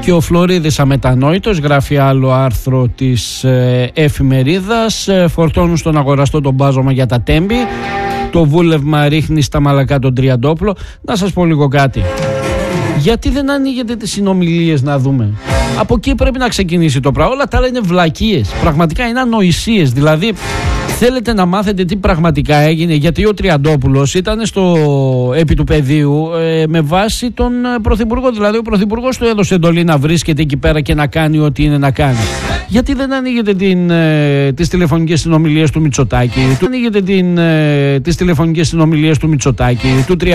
Και ο Φλωρίδης αμετανόητος, γράφει άλλο άρθρο της εφημερίδας. Φορτώνουν στον αγοραστό τον μπάζωμα για τα Τέμπη. Το βούλευμα ρίχνει στα μαλακά τον Τριαντόπουλο. Να σας πω λίγο κάτι. Γιατί δεν ανοίγετε τις συνομιλίες να δούμε? Από εκεί πρέπει να ξεκινήσει το πράγμα. Όλα τα άλλα είναι βλακίες. Πραγματικά είναι ανοησίες. Δηλαδή θέλετε να μάθετε τι πραγματικά έγινε? Γιατί ο Τριαντόπουλος ήταν επί του πεδίου με βάση τον Πρωθυπουργό. Δηλαδή ο Πρωθυπουργός του έδωσε εντολή να βρίσκεται εκεί πέρα και να κάνει ό,τι είναι να κάνει. Γιατί δεν ανοίγετε τις τηλεφωνικές συνομιλίες του Μητσοτάκη? Τις τηλεφωνικές συνομιλίες του Μητσοτάκη, του